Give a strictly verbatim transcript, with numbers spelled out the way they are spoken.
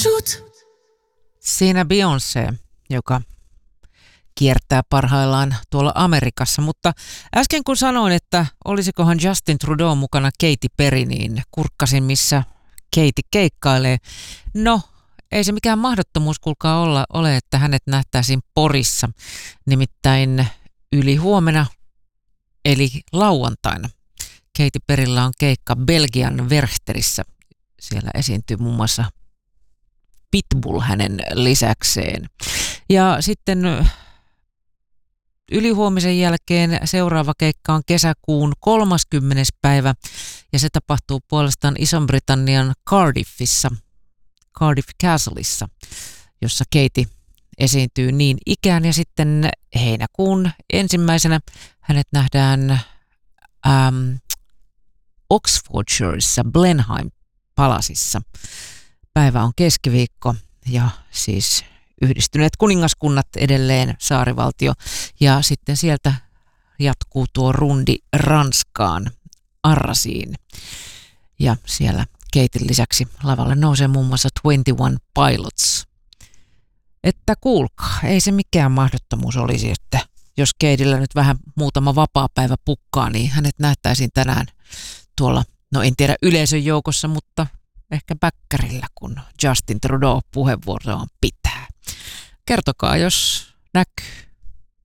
Shoot! Siinä Beyoncé, joka kiertää parhaillaan tuolla Amerikassa, mutta äsken kun sanoin, että olisikohan Justin Trudeau mukana Katy Perry, niin kurkkasin, missä Katy keikkailee. No, ei se mikään mahdottomuus kuulkaa olla, ole, että hänet nähtäisiin Porissa, nimittäin yli huomenna, eli lauantaina. Katy Perryllä on keikka Belgian Werchterissä. Siellä esiintyy muun muassa Pitbull hänen lisäkseen. Ja sitten ylihuomisen jälkeen seuraava keikka on kesäkuun kolmaskymmenes päivä ja se tapahtuu puolestaan Ison-Britannian Cardiffissa, Cardiff Castleissa, jossa Katy esiintyy niin ikään. Ja sitten heinäkuun ensimmäisenä hänet nähdään ähm, Oxfordshireissa Blenheim Palasissa. Päivä on keskiviikko ja siis Yhdistyneet kuningaskunnat edelleen saarivaltio ja sitten sieltä jatkuu tuo rundi Ranskaan, Arrasiin ja siellä Katyn lisäksi lavalle nousee muun muassa twenty-one Pilots. Että kuulkaa, ei se mikään mahdottomuus olisi, että jos Katyllä nyt vähän muutama vapaapäivä pukkaa, niin hänet nähtäisiin tänään tuolla, no en tiedä yleisön joukossa, mutta ehkä päkkärillä, kun Justin Trudeau puheenvuoroaan pitää. Kertokaa, jos näkyy.